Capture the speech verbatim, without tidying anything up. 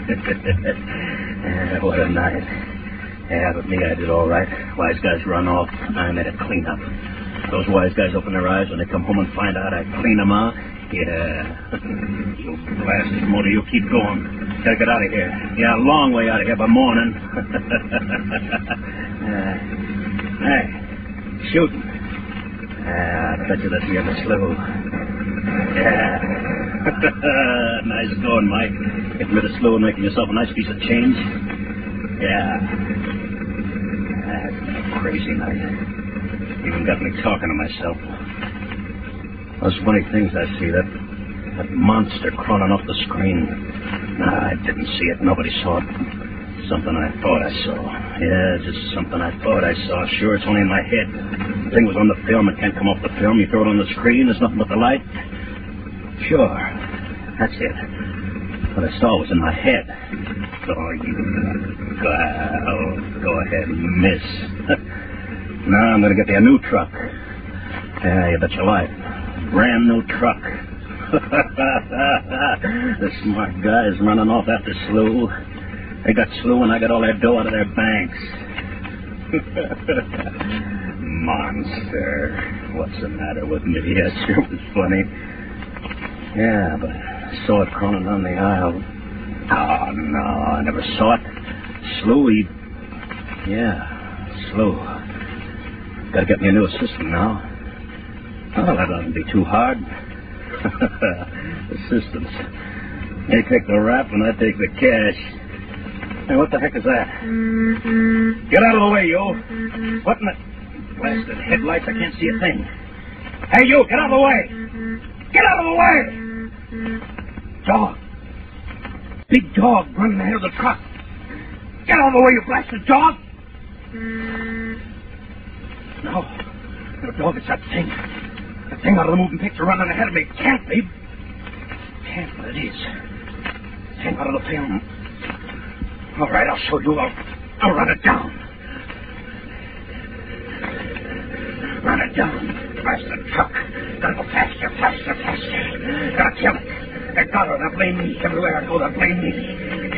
uh, what a night. Yeah, but me, I did all right. Wise guys run off. I made a cleanup. Those wise guys open their eyes when they come home and find out I clean them out. Yeah. You blasted motor, you keep going. Gotta get out of here. Yeah, a long way out of here by morning. uh, hey, shooting. Yeah, I bet you that's the other slough. Yeah. Nice going, Mike. Getting rid of slough and making yourself a nice piece of change. Yeah. That's been a crazy night. Even got me talking to myself. Those funny things I see, that that monster crawling off the screen. Nah, I didn't see it. Nobody saw it. Something I thought I saw. Yeah, just something I thought I saw. Sure, it's only in my head. The thing was on the film. It can't come off the film. You throw it on the screen. There's nothing but the light. Sure. That's it. What I saw was in my head. Oh, you... Well, go ahead and miss. Now I'm going to get you a new truck. Yeah, you bet your life. Brand new truck. The smart guys running off after Slew. They got Slew and I got all their dough out of their banks. Monster. What's the matter with me? Yes, sure was funny. Yeah, but I saw it crawling down the aisle. Oh, no, I never saw it. Slew, he... Yeah, Slew. Gotta get me a new assistant now. Oh, that oughtn't be too hard. Assistants. They take the rap and I take the cash. Hey, what the heck is that? Get out of the way, you. What in the... Blasted headlights, I can't see a thing. Hey, you, get out of the way. Get out of the way. Dog. Big dog running ahead of the truck. Get out of the way, you blasted dog. No. No, dog, it's that thing. The thing out of the moving picture running ahead of me. Can't be. Can't, but it is. Thing out of the film. All right, I'll show you. I'll, I'll run it down. Run it down. Blasted truck. Gotta go faster, faster, faster. Gotta kill it. They got her. They'll blame me. Everywhere I go, they'll blame me.